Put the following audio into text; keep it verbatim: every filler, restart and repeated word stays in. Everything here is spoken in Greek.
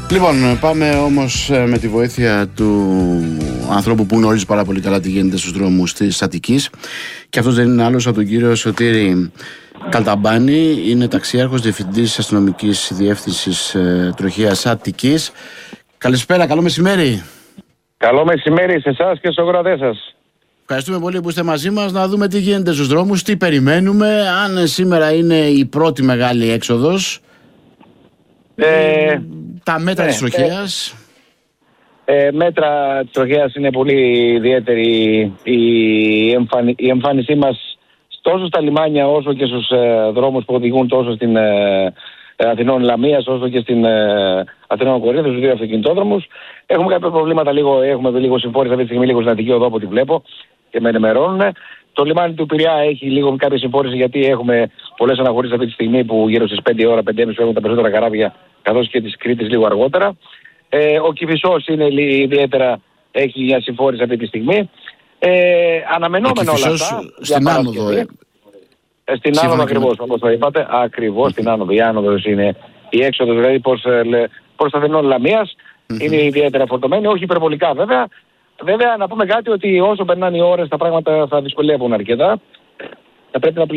Λοιπόν, πάμε όμως με τη βοήθεια του ανθρώπου που γνωρίζει πάρα πολύ καλά τι γίνεται στους δρόμους της Αττικής, και αυτός δεν είναι άλλος από τον κύριο Σωτήρη Καλταμπάνη. Είναι ταξιάρχος, διευθυντής αστυνομικής διεύθυνσης ε, τροχέας Αττικής. Καλησπέρα, καλό μεσημέρι. Καλό μεσημέρι σε εσάς και στους ακροατές σας. Ευχαριστούμε πολύ που είστε μαζί μας. Να δούμε τι γίνεται στους δρόμους, τι περιμένουμε, αν σήμερα είναι η πρώτη μεγάλη έξοδος, ε, τα μέτρα ναι, της τροχέας. Ε, ε, μέτρα της τροχέας είναι πολύ ιδιαίτερη η, εμφανι, η εμφάνισή μας τόσο στα λιμάνια όσο και στους ε, δρόμους που οδηγούν τόσο στην ε, Αθηνών Λαμίας όσο και στην ε, Αθηνών Κορίνθου, στους δύο αυτοκινητόδρομους. Έχουμε κάποια προβλήματα, λίγο, έχουμε λίγο συμφόρηση αυτή τη στιγμή, λίγο στην Αττική Οδό από ό,τι βλέπω και με ενημερώνουν. Το λιμάνι του Πειραιά έχει λίγο κάποια συμφόρηση, γιατί έχουμε πολλές αναχωρήσεις αυτή τη στιγμή που γύρω στις πέντε ώρα, πέντε και μισή έχουν τα περισσότερα καράβια, καθώς και της Κρήτης λίγο αργότερα. Ε, ο Κηφισός είναι ιδιαίτερα, έχει μια συμφόρηση αυτή τη στιγμή. Ε, αναμενόμενο όλα αυτά. Στην άνοδο. Ε. Ε, στην άνοδο ακριβώς, όπως το είπατε. Ακριβώς στην άνοδο. Η άνοδος είναι η έξοδος, δηλαδή προς, προς τα Αθηνών Λαμίας. Mm-hmm. Είναι ιδιαίτερα φορτωμένη, όχι υπερβολικά βέβαια. Βέβαια, να πούμε κάτι, ότι όσο περνάνε οι ώρες τα πράγματα θα δυσκολεύουν αρκετά. Θα πρέπει να